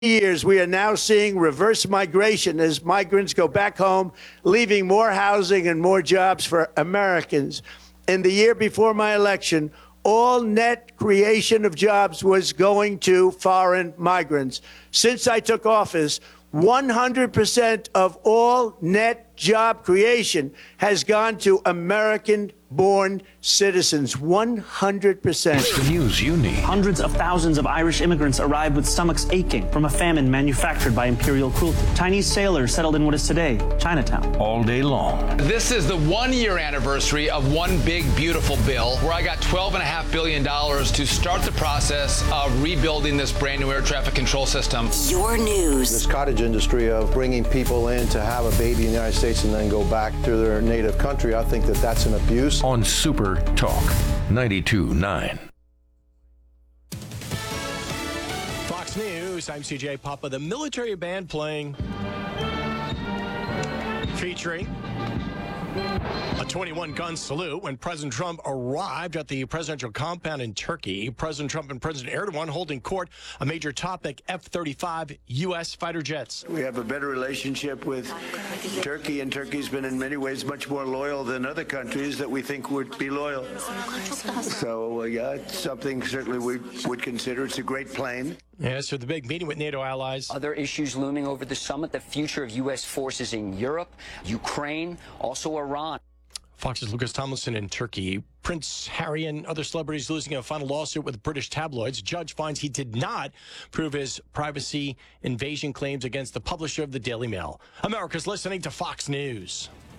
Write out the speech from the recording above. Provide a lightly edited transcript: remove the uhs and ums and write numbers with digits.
years, we are now seeing reverse migration as migrants go back home, leaving more housing and more jobs for Americans. In the year before my election, all net creation of jobs was going to foreign migrants. Since I took office, 100% of all net job creation has gone to American-born citizens. 100%. The news you need. Hundreds of thousands of Irish immigrants arrived with stomachs aching from a famine manufactured by imperial cruelty. Chinese sailors settled in what is today Chinatown. All day long. This is the 1-year anniversary of One Big Beautiful Bill, where I got $12.5 billion to start the process of rebuilding this brand new air traffic control system. Your news. This cottage industry of bringing people in to have a baby in the United States and then go back to their native country, I think that that's an abuse. On Super Talk 92.9. Fox News, I'm CJ Papa. The military band playing, featuring a 21-gun salute when President Trump arrived at the presidential compound in Turkey. President Trump and President Erdogan holding court. A major topic, F-35 U.S. fighter jets. We have a better relationship with Turkey, and Turkey's been in many ways much more loyal than other countries that we think would be loyal. So, yeah, it's something certainly we would consider. It's a great plane. Yes, so the big meeting with NATO allies. Other issues looming over the summit, the future of U.S. forces in Europe, Ukraine, also Iran. Fox's Lucas Tomlinson in Turkey. Prince Harry and other celebrities losing a final lawsuit with British tabloids. Judge finds he did not prove his privacy invasion claims against the publisher of the Daily Mail. America's listening to Fox News.